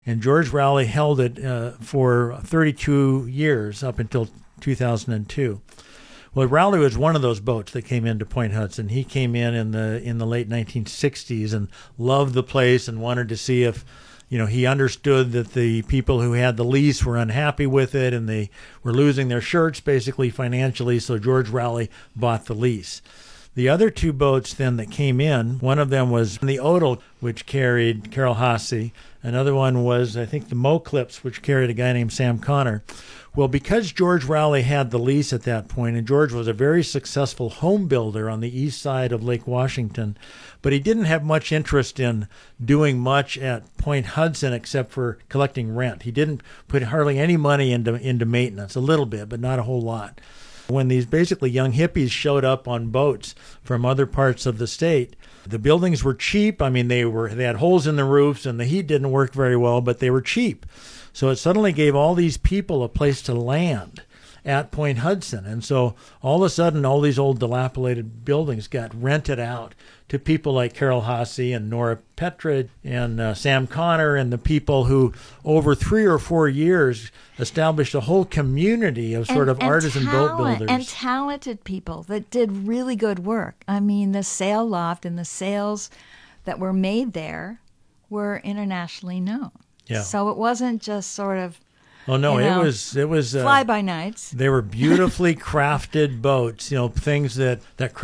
And George Rowley held it for 32 years up until 2002. Well, Rowley was one of those boats that came into Point Hudson. He came in the late 1960s and loved the place and wanted to see if, he understood that the people who had the lease were unhappy with it and they were losing their shirts basically financially. So George Rowley bought the lease. The other two boats then that came in, one of them was the Odell, which carried Carol Haase. Another one was, I think, the Moclips, which carried a guy named Sam Connor. Well, because George Rowley had the lease at that point, and George was a very successful home builder on the east side of Lake Washington, but he didn't have much interest in doing much at Point Hudson except for collecting rent. He didn't put hardly any money into maintenance, a little bit, but not a whole lot. When these basically young hippies showed up on boats from other parts of the state, the buildings were cheap. I mean, they had holes in the roofs and the heat didn't work very well, but they were cheap. So it suddenly gave all these people a place to land at Point Hudson. And so all of a sudden, all these old dilapidated buildings got rented out to people like Carol Haase and Nora Petra and Sam Connor and the people who, over 3 or 4 years, established a whole community of sort of artisan boat builders. And talented people that did really good work. I mean, the sail loft and the sails that were made there were internationally known. Yeah. So it wasn't just sort of, oh no, it was fly by nights. They were beautifully crafted boats, things that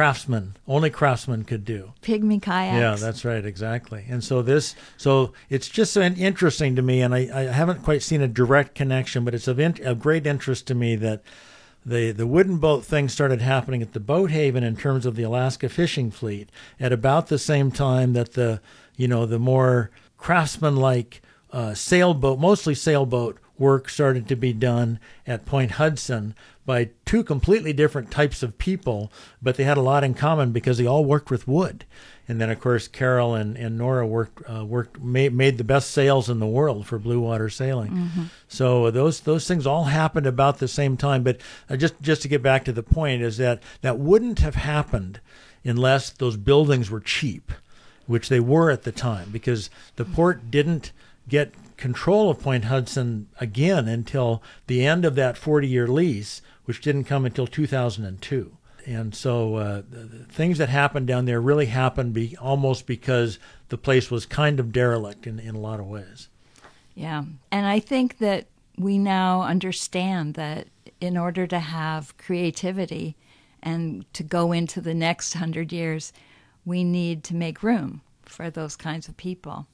only craftsmen could do. Pygmy kayaks. Yeah, that's right, exactly. And so it's just so interesting to me, and I haven't quite seen a direct connection, but it's of great interest to me that the wooden boat thing started happening at the Boat Haven in terms of the Alaska fishing fleet at about the same time that the more craftsman-like sailboat, mostly sailboat work started to be done at Point Hudson by two completely different types of people, but they had a lot in common because they all worked with wood. And then, of course, Carol and Nora made the best sails in the world for blue water sailing. Mm-hmm. So those things all happened about the same time. But just to get back to the point is that wouldn't have happened unless those buildings were cheap, which they were at the time, because the port didn't get control of Point Hudson again until the end of that 40-year lease, which didn't come until 2002. And so things that happened down there really happened almost because the place was kind of derelict in a lot of ways. Yeah, and I think that we now understand that in order to have creativity and to go into the next 100 years, we need to make room for those kinds of people.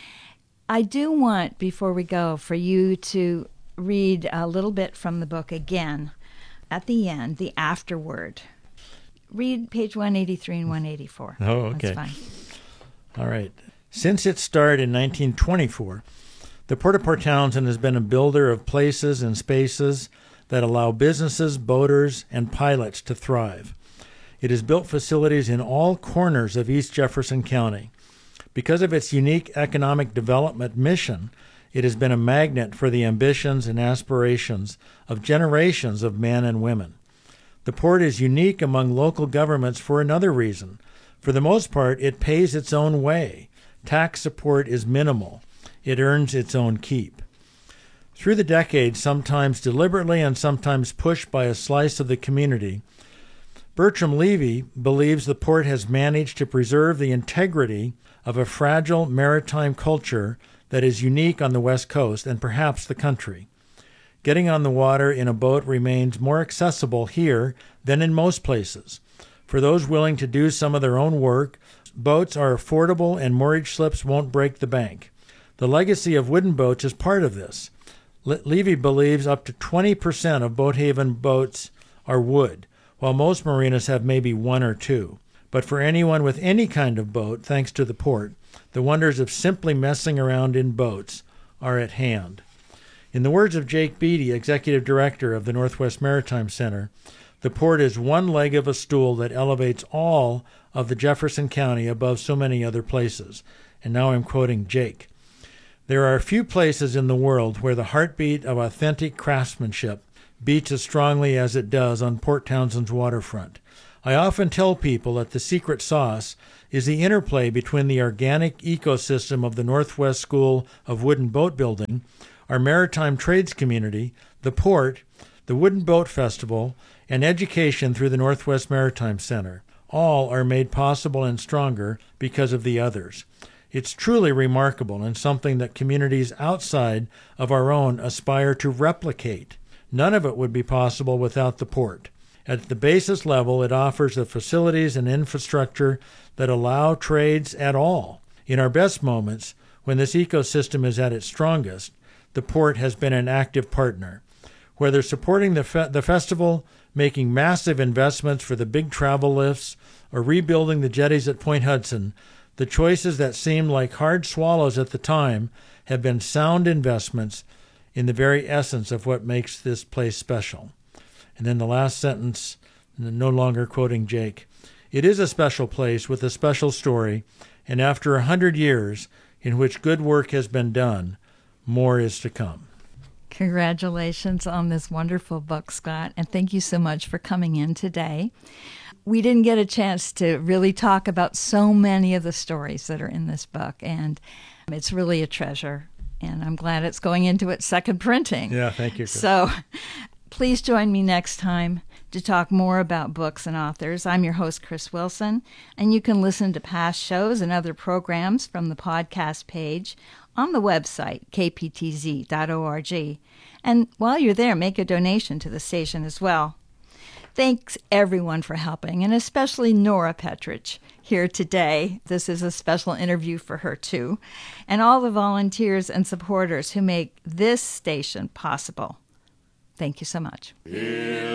I do want, before we go, for you to read a little bit from the book again at the end, the afterword. Read page 183 and 184. Oh, okay. That's fine. All right. Since its start in 1924, the Port of Port Townsend has been a builder of places and spaces that allow businesses, boaters, and pilots to thrive. It has built facilities in all corners of East Jefferson County. Because of its unique economic development mission, it has been a magnet for the ambitions and aspirations of generations of men and women. The port is unique among local governments for another reason. For the most part, it pays its own way. Tax support is minimal. It earns its own keep. Through the decades, sometimes deliberately and sometimes pushed by a slice of the community, Bertram Levy believes the port has managed to preserve the integrity of a fragile maritime culture that is unique on the West Coast and perhaps the country. Getting on the water in a boat remains more accessible here than in most places. For those willing to do some of their own work, boats are affordable and mortgage slips won't break the bank. The legacy of wooden boats is part of this. Levy believes up to 20% of Boat Haven boats are wood, while most marinas have maybe 1 or 2. But for anyone with any kind of boat, thanks to the port, the wonders of simply messing around in boats are at hand. In the words of Jake Beatty, executive director of the Northwest Maritime Center, the port is one leg of a stool that elevates all of the Jefferson County above so many other places. And now I'm quoting Jake. There are few places in the world where the heartbeat of authentic craftsmanship beats as strongly as it does on Port Townsend's waterfront. I often tell people that the secret sauce is the interplay between the organic ecosystem of the Northwest School of Wooden Boat Building, our maritime trades community, the port, the Wooden Boat Festival, and education through the Northwest Maritime Center. All are made possible and stronger because of the others. It's truly remarkable and something that communities outside of our own aspire to replicate. None of it would be possible without the port. At the basis level, it offers the facilities and infrastructure that allow trades at all. In our best moments, when this ecosystem is at its strongest, the port has been an active partner. Whether supporting the festival, making massive investments for the big travel lifts, or rebuilding the jetties at Point Hudson, the choices that seemed like hard swallows at the time have been sound investments in the very essence of what makes this place special. And then the last sentence, no longer quoting Jake, it is a special place with a special story, and after 100 years in which good work has been done, more is to come. Congratulations on this wonderful book, Scott, and thank you so much for coming in today. We didn't get a chance to really talk about so many of the stories that are in this book, and it's really a treasure, and I'm glad it's going into its second printing. Yeah, thank you, Chris. So please join me next time to talk more about books and authors. I'm your host, Chris Wilson, and you can listen to past shows and other programs from the podcast page on the website, kptz.org. And while you're there, make a donation to the station as well. Thanks, everyone, for helping, and especially Nora Petrich here today. This is a special interview for her, too, and all the volunteers and supporters who make this station possible. Thank you so much.